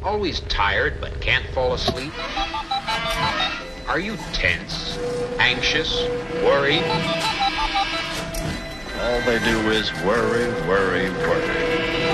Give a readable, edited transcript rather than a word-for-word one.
Always tired but can't fall asleep? Are you tense, anxious, worried? All they do is worry, worry, worry.